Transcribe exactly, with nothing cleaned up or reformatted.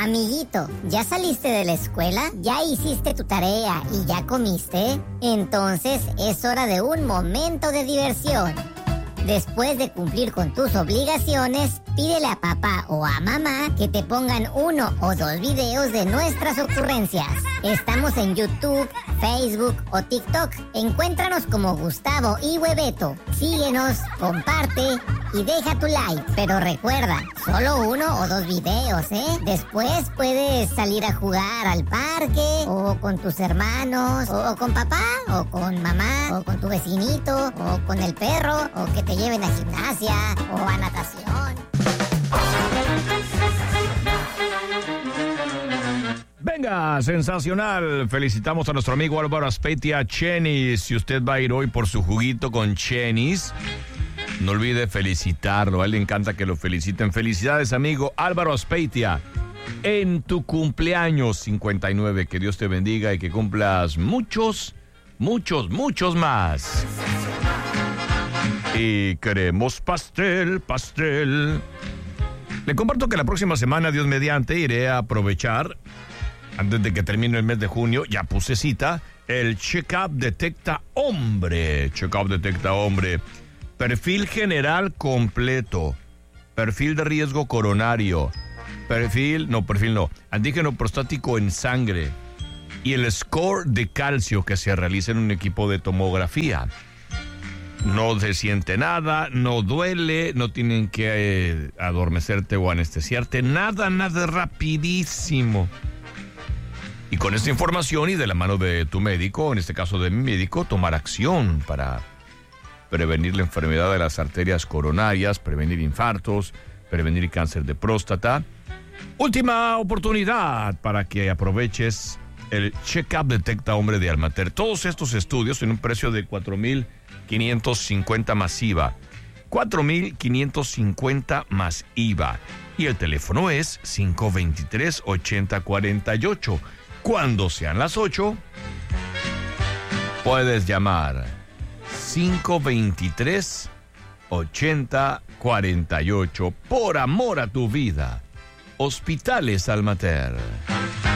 Amiguito, ¿ya saliste de la escuela? ¿Ya hiciste tu tarea y ya comiste? Entonces es hora de un momento de diversión. Después de cumplir con tus obligaciones, pídele a papá o a mamá que te pongan uno o dos videos de nuestras ocurrencias. Estamos en YouTube, Facebook o TikTok. Encuéntranos como Gustavo y Hueveto. Síguenos, comparte y deja tu like. Pero recuerda, solo uno o dos videos, ¿eh? Después puedes salir a jugar al parque, o con tus hermanos, o con papá, o con mamá, o con tu vecinito, o con el perro, o que te lleven a gimnasia o a natación. Venga, sensacional. Felicitamos a nuestro amigo Álvaro Aspeitia Chenis. Si usted va a ir hoy por su juguito con Chenis, no olvide felicitarlo. A él le encanta que lo feliciten. Felicidades, amigo Álvaro Aspeitia, en tu cumpleaños cincuenta y nueve. Que Dios te bendiga y que cumplas muchos, muchos, muchos más. Y queremos pastel, pastel. Le comparto que la próxima semana, Dios mediante, iré a aprovechar, antes de que termine el mes de junio, ya puse cita, el Check-up Detecta Hombre. Check-up Detecta Hombre. Perfil general completo. Perfil de riesgo coronario. Perfil, no, perfil no. Antígeno prostático en sangre. Y el score de calcio que se realiza en un equipo de tomografía. No se siente nada, no duele, no tienen que eh, adormecerte o anestesiarte, nada, nada, rapidísimo. Y con esta información y de la mano de tu médico, en este caso de mi médico, tomar acción para prevenir la enfermedad de las arterias coronarias, prevenir infartos, prevenir cáncer de próstata. Última oportunidad para que aproveches el Check-up Detecta Hombre de Almater. Todos estos estudios en un precio de cuatro mil quinientos cincuenta más I V A. cuatro mil quinientos cincuenta más I V A. Y el teléfono es cinco dos tres, ocho cero cuatro ocho. Cuando sean las ocho, puedes llamar cinco dos tres, ocho cero cuatro ocho. Por amor a tu vida. Hospitales Almater.